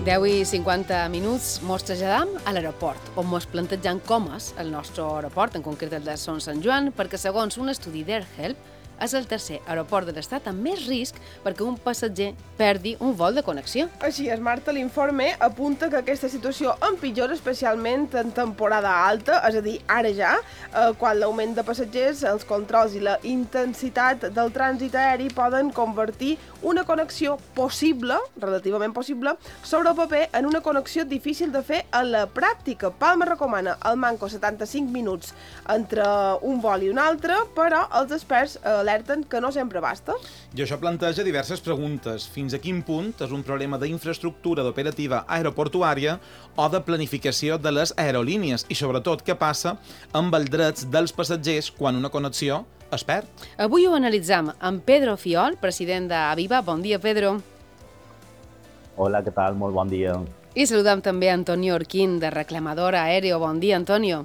10:50, mos traslladam a l'aeroport, on mos plantegem com és el nostre aeroport, en concret el de Son Sant Joan, perquè segons un estudi d'AirHelp, és el tercer aeroport de l'estat amb més risc perquè un passatger perdi un vol de connexió. Així és, Marta, l'informe apunta que aquesta situació empitjora especialment en temporada alta, és a dir, ara ja, quan l'augment de passatgers, els controls i la intensitat del trànsit aeri poden convertir una connexió possible, relativament possible, sobre el paper en una connexió difícil de fer a la pràctica. Palma recomana al manco 75 minuts entre un vol i un altre, però els experts alerten que no sempre basta. I això planteja diverses preguntes. Fins a quin punt és un problema d'infraestructura d'operativa aeroportuària o de planificació de les aerolínies? I sobretot, què passa amb els drets dels passatgers quan una connexió es perd? Avui ho analitzam amb Pedro Fiol, president d'Aviva. Bon dia, Pedro. Hola, què tal? Molt bon dia. I saludam també Antonio Orquín, de Reclamadora Aéreo. Bon dia, Antonio.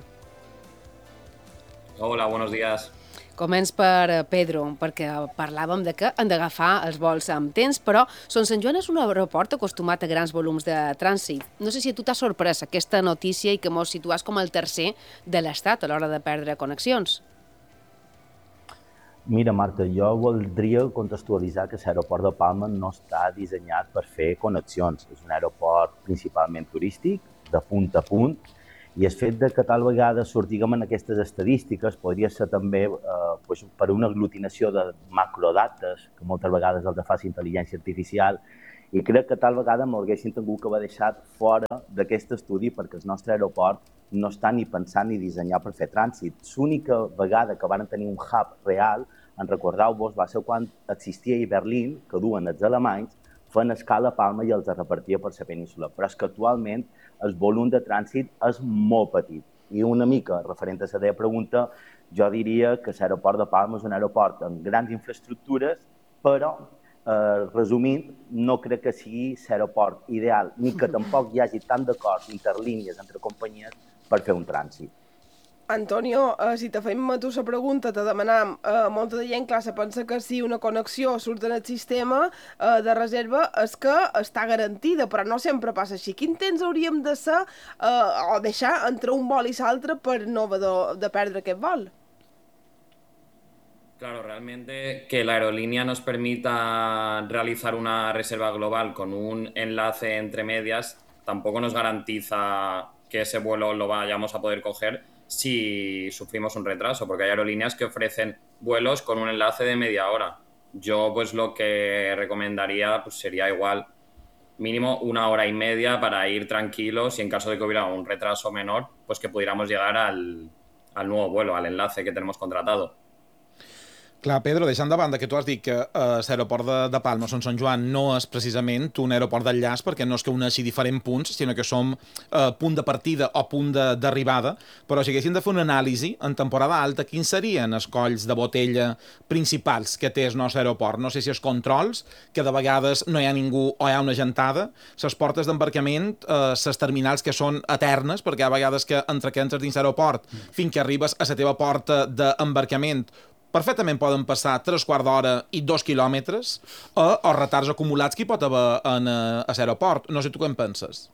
Hola, buenos días. Començ per Pedro, perquè parlàvem de que han d'agafar els vols amb temps, però Son Sant Joan és un aeroport acostumat a grans volums de trànsit. No sé si a tu t'ha sorprès aquesta notícia i que mos situàs com el tercer de l'Estat a l'hora de perdre connexions. Mira, Marta, jo voldria contextualitzar que l'aeroport de Palma no està dissenyat per fer connexions. És un aeroport principalment turístic, de punt a punt, i el fet de que tal vegada sortiguem en aquestes estadístiques podria ser també per una aglutinació de macrodates, que moltes vegades el fa intel·ligència artificial, i crec que tal vegada m'haguessin tingut que haver deixat fora d'aquest estudi perquè el nostre aeroport no està ni pensat ni dissenyat per fer trànsit. L'única vegada que van tenir un hub real, en recordeu-vos, va ser quan existia a Berlín, que duen els alemanys, fent escala a Palma i els repartia per la península. Però és que actualment el volum de trànsit és molt petit. I una mica, referent a la teva pregunta, jo diria que l'aeroport de Palma és un aeroport amb grans infraestructures, però, resumint, no crec que sigui l'aeroport ideal, ni que tampoc hi hagi tant d'acords interlínies entre companyies per fer un trànsit. Antonio, si te fem a tu la pregunta, te demanam, molta de gent, clar, se pensa que si una connexió surt en el sistema de reserva és que està garantida, però no sempre passa així. Quin temps hauríem de ser o deixar entre un vol i l'altre per no haver de perdre aquest vol? Claro, realmente que la aerolínea nos permita realizar una reserva global con un enlace entre medias tampoco nos garantiza que ese vuelo lo vayamos a poder coger si sufrimos un retraso, porque hay aerolíneas que ofrecen vuelos con un enlace de media hora. Yo pues lo que recomendaría pues sería igual mínimo 1 hora y media para ir tranquilos y en caso de que hubiera un retraso menor, pues que pudiéramos llegar al nuevo vuelo, al enlace que tenemos contratado. Clar, Pedro, deixant de banda que tu has dit que l'aeroport de Palma, Son Sant Joan, no és precisament un aeroport d'enllaç perquè no és que uneixi diferents punts, sinó que som punt de partida o punt d'arribada, però si haguéssim de fer una anàlisi en temporada alta, quins serien els colls de botella principals que té el nostre aeroport? No sé si els controls, que de vegades no hi ha ningú o hi ha una gentada, les portes d'embarcament, les terminals que són eternes, perquè hi ha vegades que entre que entres dins l'aeroport fins que arribes a la teva porta d'embarcament perfectament poden passar 3/4 d'hora i 2 quilòmetres o retards acumulats que hi pot haver a l'aeroport. No sé tu què en penses.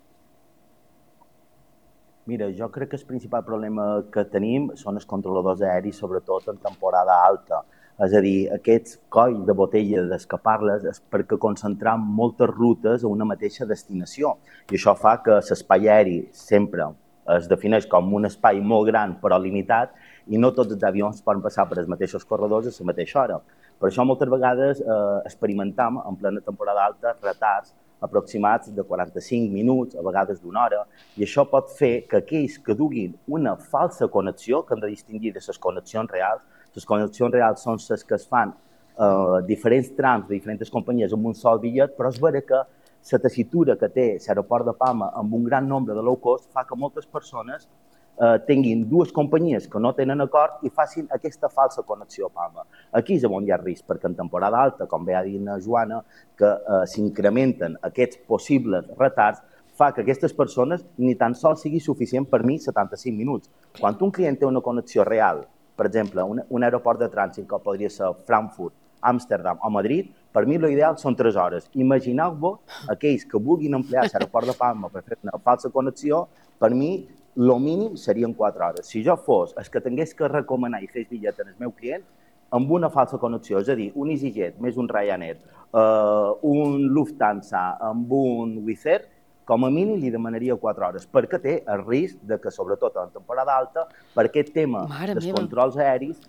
Mira, jo crec que el principal problema que tenim són els controladors aeris, sobretot en temporada alta. És a dir, aquests colls de botella dels que parles és perquè concentram moltes rutes a una mateixa destinació. I això fa que l'espai aeri sempre es defineix com un espai molt gran però limitat i no tots els avions poden passar per els mateixos corredors a la mateixa hora. Per això moltes vegades experimentam en plena temporada alta retards aproximats de 45 minuts, a vegades d'1 hora, i això pot fer que aquells que duguin una falsa connexió, que hem de distingir de les connexions reals, les connexions reals són les que es fan diferents trams de diferents companyies amb un sol bitllet, però és vera que la tessitura que té l'aeroport de Palma amb un gran nombre de low cost fa que moltes persones tinguin dues companyies que no tenen acord i facin aquesta falsa connexió a Palma. Aquí és on hi ha risc, perquè en temporada alta, com bé ha dit Joana, que s'incrementen aquests possibles retards, fa que aquestes persones ni tan sols sigui suficient per mi 75 minuts. Quan un client té una connexió real, per exemple, un aeroport de trànsit que podria ser Frankfurt, Amsterdam o Madrid, Per mi l'ideal són 3 hores. Imagineu-vos aquells que vulguin emplear l'aeroport de Palma per fer una falsa connexió, per mi el mínim serien 4 hores. Si jo fos el que tingués que recomanar i fer el bitllet als meus clients, amb una falsa connexió, és a dir, un EasyJet més un Ryanair, un Lufthansa amb un Wizz Air, com a mínim li demanaria 4 hores, perquè té el risc de que, sobretot en temporada alta, per aquest tema dels controls aeris,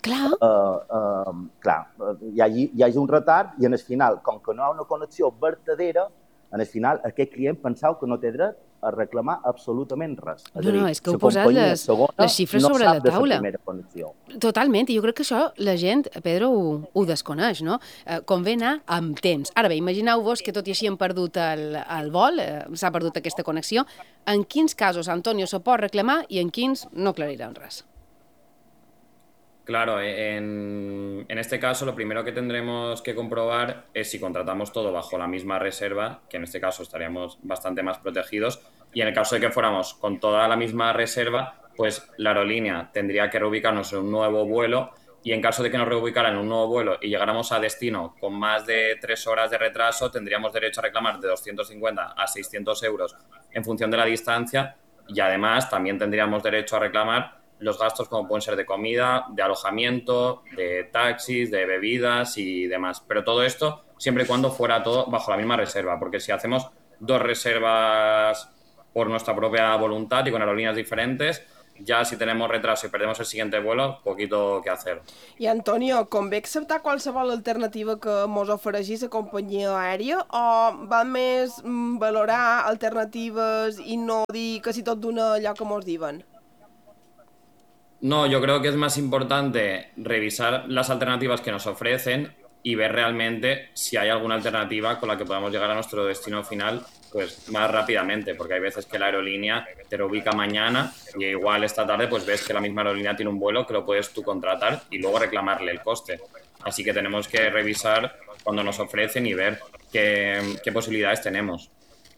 hi hagi un retard i, en el final, com que no hi ha una connexió vertadera, en el final, aquest client penseu que no té dret a reclamar absolutament res. No, és que heu posat les xifres sobre la taula. Totalment, i jo crec que això la gent, Pedro, ho desconeix, no? Convé anar amb temps. Ara bé, imagineu-vos que tot i així hem perdut el vol, s'ha perdut aquesta connexió. En quins casos, Antonio, se pot reclamar i en quins no aclarirem res? Claro, en este caso lo primero que tendremos que comprobar es si contratamos todo bajo la misma reserva, que en este caso estaríamos bastante más protegidos, y en el caso de que fuéramos con toda la misma reserva, pues la aerolínea tendría que reubicarnos en un nuevo vuelo, y en caso de que nos reubicaran en un nuevo vuelo y llegáramos a destino con más de 3 horas de retraso, tendríamos derecho a reclamar de 250 a 600 euros en función de la distancia, y además también tendríamos derecho a reclamar los gastos como pueden ser de comida, de alojamiento, de taxis, de bebidas y demás. Pero todo esto siempre y cuando fuera todo bajo la misma reserva, porque si hacemos 2 reservas por nuestra propia voluntad y con aerolíneas diferentes, ja si tenemos retraso y perdemos el siguiente vuelo, poquito que hacer. I Antonio, convé acceptar qualsevol alternativa que mos ofereixi la companyia aèria o val més valorar alternatives i no dir que si tot d'una allò que mos diuen? No, yo creo que es más importante revisar las alternativas que nos ofrecen y ver realmente si hay alguna alternativa con la que podamos llegar a nuestro destino final pues más rápidamente, porque hay veces que la aerolínea te reubica mañana y igual esta tarde pues ves que la misma aerolínea tiene un vuelo que lo puedes tú contratar y luego reclamarle el coste. Así que tenemos que revisar cuando nos ofrecen y ver qué posibilidades tenemos.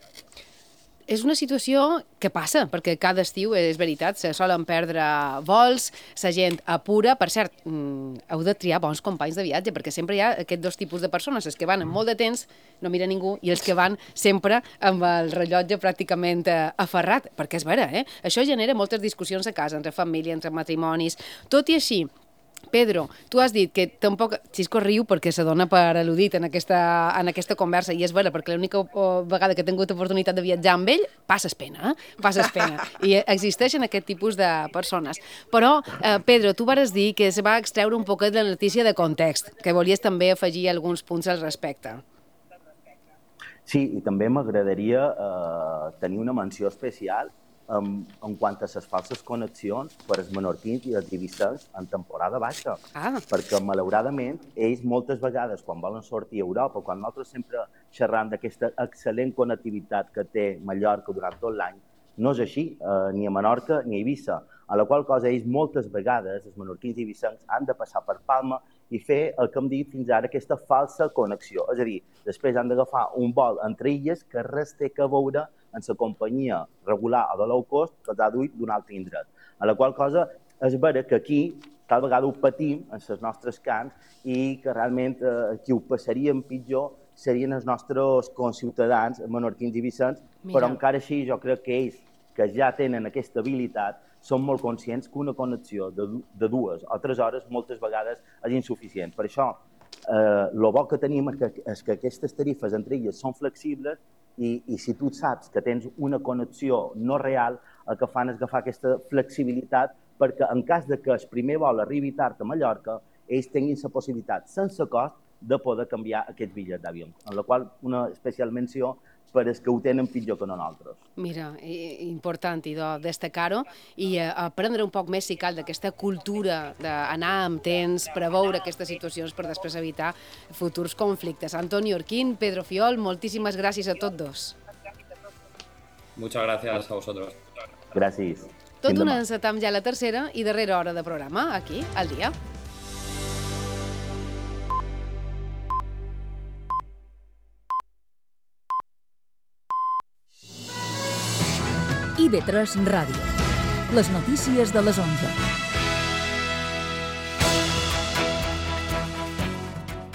És una situació que passa, perquè cada estiu, és veritat, se solen perdre vols, la gent apura. Per cert, heu de triar bons companys de viatge, perquè sempre hi ha aquests 2 tipus de persones, els que van amb molt de temps, no mira ningú, i els que van sempre amb el rellotge pràcticament aferrat, perquè és vera, Això genera moltes discussions a casa, entre família, entre matrimonis. Tot i així, Pedro, tu has dit que tampoc... Xisco riu perquè se dona per al·ludit en aquesta conversa, i és vera, perquè l'única vegada que he tingut oportunitat de viatjar amb ell, passes pena, i existeixen aquest tipus de persones. Però, Pedro, tu vas dir que se va extreure un poquet de la notícia de context, que volies també afegir alguns punts al respecte. Sí, i també m'agradaria tenir una menció especial en quant a les falses connexions per als menorquins i els eivissencs en temporada baixa. Perquè, malauradament, ells moltes vegades, quan volen sortir a Europa, quan nosaltres sempre xerram d'aquesta excel·lent connectivitat que té Mallorca durant tot l'any, no és així, ni a Menorca ni a Eivissa, a la qual cosa ells moltes vegades, els menorquins i eivissencs, han de passar per Palma i fer el que hem dit fins ara, aquesta falsa connexió. És a dir, després han d'agafar un vol entre illes que res té a veure en la companyia regular o de low cost que els ha duit d'un altre indret. A la qual cosa és vera que aquí cada vegada ho patim en els nostres camps i que realment qui ho passaríem pitjor serien els nostres conciutadans menorquins i eivissencs, però encara així jo crec que ells, que ja tenen aquesta habilitat, són molt conscients que una connexió de 2 o 3 hores moltes vegades és insuficient. Per això, el bo que tenim és que aquestes tarifes entre elles són flexibles i si tu saps que tens una connexió no real, el que fan és agafar aquesta flexibilitat perquè en cas de que el primer vol arribi tard a Mallorca, ells tinguin la possibilitat, sense cost, de poder canviar aquest bitllet d'avió. En la qual una especial menció per als que ho tenen pitjor que nosaltres. Mira, important i de destacar-ho i aprendre un poc més, si cal, d'aquesta cultura d'anar amb temps, preveure aquestes situacions per després evitar futurs conflictes. Antonio Orquín, Pedro Fiol, moltíssimes gràcies a tots dos. Muchas gracias a vosotros. Gràcies. Tot una encetam ja la tercera i darrera hora de programa, aquí, al dia. IB3 Ràdio. Les notícies de les 11.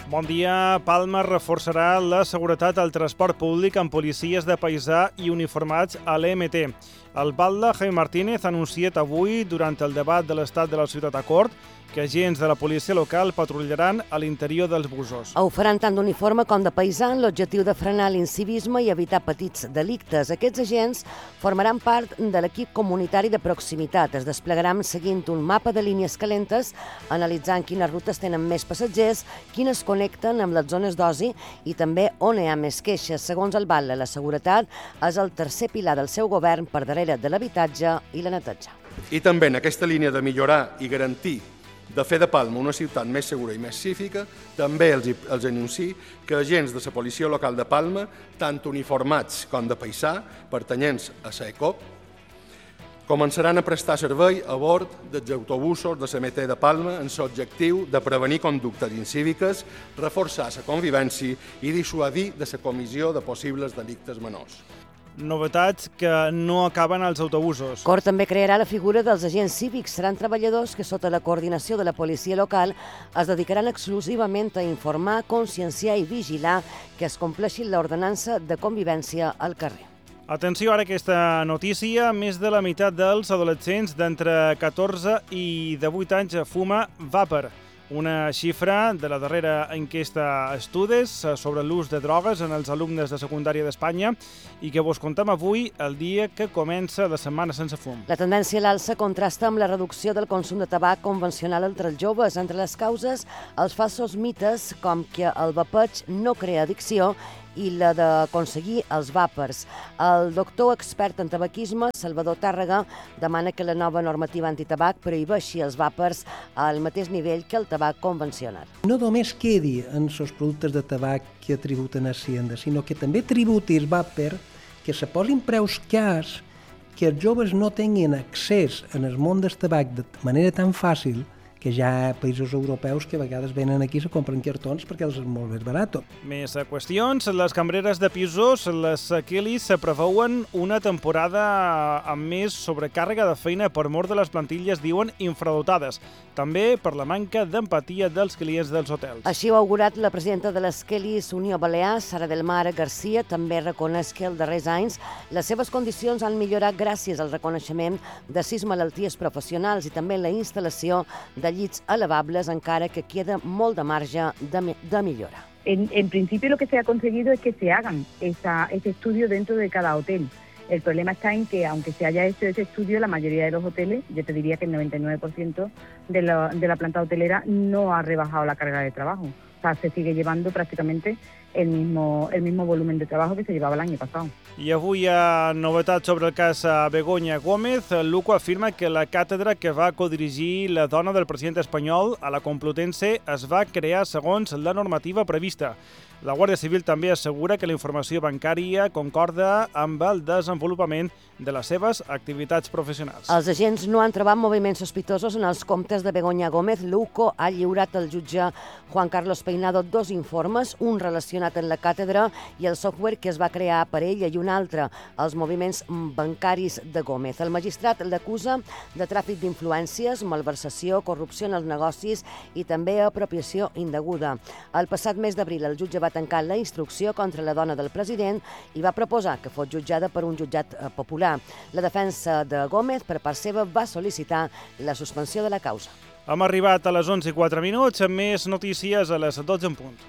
Bon dia. Palma reforçarà la seguretat al transport públic amb policies de paisà i uniformats a l'EMT. El batlle Jaime Martínez ha anunciat avui, durant el debat de l'estat de la ciutat Acord, que agents de la policia local patrullaran a l'interior dels busos. Ho faran tant d'uniforme com de paisà amb l'objectiu de frenar l'incivisme i evitar petits delictes. Aquests agents formaran part de l'equip comunitari de proximitat. Es desplegaran seguint un mapa de línies calentes, analitzant quines rutes tenen més passatgers, quines connecten amb les zones d'oci i també on hi ha més queixes. Segons el batlle, la seguretat és el tercer pilar del seu govern per darrere de l'habitatge i la neteja. I també en aquesta línia de millorar i garantir de fer de Palma una ciutat més segura i més cívica, també els anuncio que agents de la policia local de Palma, tant uniformats com de paisà, pertanyents a l'ECOP, començaran a prestar servei a bord dels autobusos de l'EMT de Palma amb l'objectiu de prevenir conductes incíviques, reforçar la convivència i dissuadir de la comissió de possibles delictes menors. Novetats que no acaben als autobusos. Cort també crearà la figura dels agents cívics. Seran treballadors que, sota la coordinació de la policia local, es dedicaran exclusivament a informar, conscienciar i vigilar que es compleixi l'ordenança de convivència al carrer. Atenció ara a aquesta notícia. Més de la meitat dels adolescents d'entre 14 i 18 anys fuma vàper. Una xifra de la darrera enquesta Estudis sobre l'ús de drogues en els alumnes de secundària d'Espanya i que vos contem avui, el dia que comença la setmana sense fum. La tendència a l'alça contrasta amb la reducció del consum de tabac convencional entre els joves. Entre les causes, els falsos mites com que el vapeig no crea addicció i la d'aconseguir els vàpers. El doctor expert en tabaquisme, Salvador Tàrrega, demana que la nova normativa antitabac prohibeixi els vàpers al mateix nivell que el tabac convencional. No només quedi en els productes de tabac que tributen a Hacienda, sinó que també tributi el vàper, que se posin preus cars, que els joves no tinguin accés en el món del tabac de manera tan fàcil, que hi ha països europeus que a vegades venen aquí i se compren cartons perquè els és molt més barat. Més qüestions. Les cambreres de pisos, les Kelly, se preveuen una temporada amb més sobrecàrrega de feina per mort de les plantilles, diuen, infradotades. També per la manca d'empatia dels clients dels hotels. Així ho ha augurat la presidenta de les Kellys Unió Balear, Sara del Mar Garcia. També reconeix que els darrers anys les seves condicions han millorat gràcies al reconeixement de 6 malalties professionals i també la instal·lació de llits elevables, encara que queda molt de marge de millora. En principio lo que se ha conseguido es que se hagan ese estudio dentro de cada hotel. El problema está en que, aunque se haya hecho ese estudio, la mayoría de los hoteles, yo te diría que el 99% de la planta hotelera no ha rebajado la carga de trabajo. O sea, se sigue llevando prácticamente el mismo volumen de trabajo que se llevaba el año pasado. I avui hi ha novetats sobre el cas Begoña Gómez. Luco afirma que la càtedra que va codirigir la dona del president espanyol a la Complutense es va crear segons la normativa prevista. La Guàrdia Civil també assegura que la informació bancària concorda amb el desenvolupament de les seves activitats professionals. Els agents no han trobat moviments sospitosos en els comptes de Begoña Gómez. Luco ha lliurat al jutge Juan Carlos Peinado 2 informes, un relacionat amb la càtedra i el software que es va crear per ella i un altre, els moviments bancaris de Gómez. El magistrat l'acusa de tràfic d'influències, malversació, corrupció en els negocis i també apropiació indeguda. El passat mes d'abril el jutge va tancar la instrucció contra la dona del president i va proposar que fos jutjada per un jutjat popular. La defensa de Gómez, per part seva, va sol·licitar la suspensió de la causa. Hem arribat a les 11:04, amb més notícies a les 12 en punt.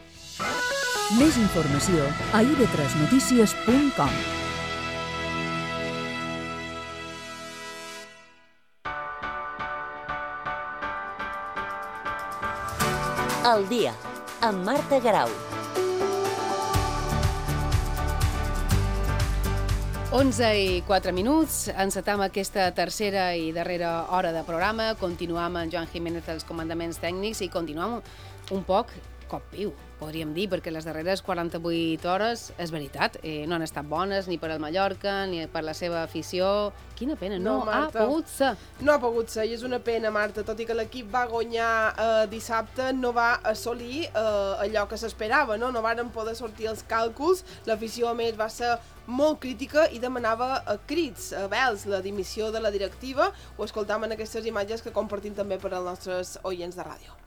Més informació a ib3notícies.com. El dia, amb Marta Garau. 11:04. Encetam aquesta tercera i darrera hora de programa. Continuam amb Joan Jiménez als comandaments tècnics i continuam un poc cop viu, podríem dir, perquè les darreres 48 hores, és veritat, no han estat bones ni per al Mallorca ni per la seva afició. Quina pena, no ha pogut ser. No ha pogut ser, i és una pena, Marta, tot i que l'equip va guanyar dissabte, no va assolir allò que s'esperava, no varen poder sortir els càlculs. L'afició, a més, va ser molt crítica i demanava a crits, a vels, la dimissió de la directiva. Ho escoltam en aquestes imatges que compartim també per als nostres oients de ràdio.